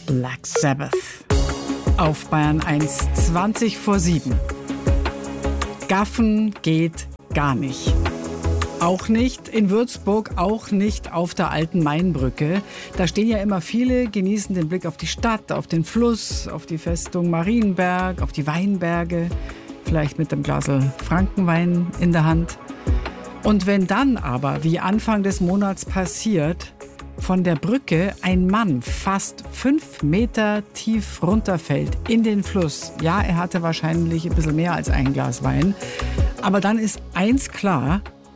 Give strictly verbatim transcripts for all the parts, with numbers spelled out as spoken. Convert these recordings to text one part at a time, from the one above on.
Black Sabbath. Auf Bayern eins, zwanzig vor sieben. Gaffen geht gar nicht. Auch nicht in Würzburg, auch nicht auf der alten Mainbrücke. Da stehen ja immer viele, genießen den Blick auf die Stadt, auf den Fluss, auf die Festung Marienberg, auf die Weinberge, vielleicht mit dem Glasl Frankenwein in der Hand. Und wenn dann aber, wie Anfang des Monats passiert, von der Brücke ein Mann fast fünf Meter tief runterfällt in den Fluss. Ja, er hatte wahrscheinlich ein bisschen mehr als ein Glas Wein. Aber dann ist eins klar: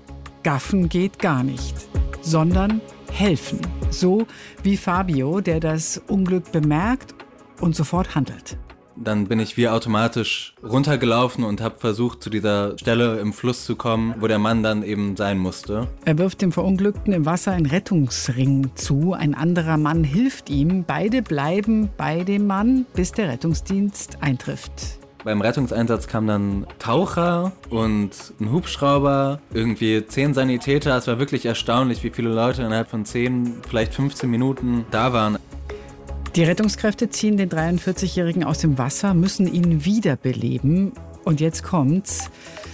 Gaffen geht gar nicht, sondern helfen. So wie Fabio, der das Unglück bemerkt und sofort handelt. Dann bin ich wie automatisch runtergelaufen und habe versucht, zu dieser Stelle im Fluss zu kommen, wo der Mann dann eben sein musste. Er wirft dem Verunglückten im Wasser einen Rettungsring zu. Ein anderer Mann hilft ihm. Beide bleiben bei dem Mann, bis der Rettungsdienst eintrifft. Beim Rettungseinsatz kamen dann Taucher und ein Hubschrauber, irgendwie zehn Sanitäter. Es war wirklich erstaunlich, wie viele Leute innerhalb von zehn, vielleicht fünfzehn Minuten da waren. Die Rettungskräfte ziehen den dreiundvierzigjährigen aus dem Wasser, müssen ihn wiederbeleben. Und jetzt kommt's.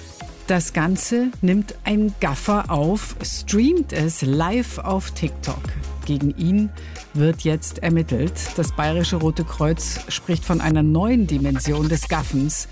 Das Ganze nimmt ein Gaffer auf, streamt es live auf TikTok. Gegen ihn wird jetzt ermittelt. Das Bayerische Rote Kreuz spricht von einer neuen Dimension des Gaffens.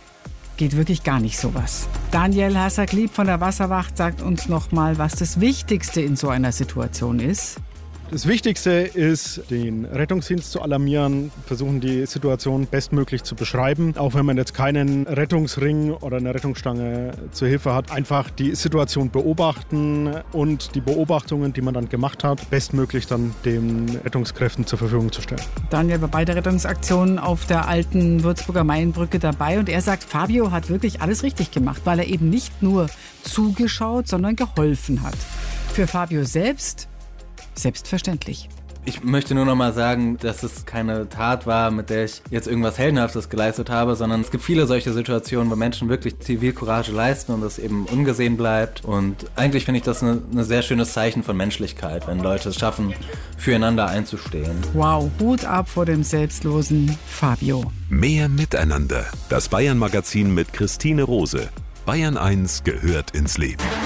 Geht wirklich gar nicht sowas. Daniel Hassaglieb von der Wasserwacht sagt uns nochmal, was das Wichtigste in so einer Situation ist. Das Wichtigste ist, den Rettungsdienst zu alarmieren, versuchen die Situation bestmöglich zu beschreiben. Auch wenn man jetzt keinen Rettungsring oder eine Rettungsstange zur Hilfe hat, einfach die Situation beobachten und die Beobachtungen, die man dann gemacht hat, bestmöglich dann den Rettungskräften zur Verfügung zu stellen. Daniel war bei der Rettungsaktion auf der alten Würzburger Mainbrücke dabei und er sagt, Fabio hat wirklich alles richtig gemacht, weil er eben nicht nur zugeschaut, sondern geholfen hat. Für Fabio selbst selbstverständlich. Ich möchte nur noch mal sagen, dass es keine Tat war, mit der ich jetzt irgendwas Heldenhaftes geleistet habe, sondern es gibt viele solche Situationen, wo Menschen wirklich Zivilcourage leisten und das eben ungesehen bleibt. Und eigentlich finde ich das ein eine sehr schönes Zeichen von Menschlichkeit, wenn Leute es schaffen, füreinander einzustehen. Wow, Hut ab vor dem selbstlosen Fabio. Mehr Miteinander. Das Bayern-Magazin mit Christine Rose. Bayern eins gehört ins Leben.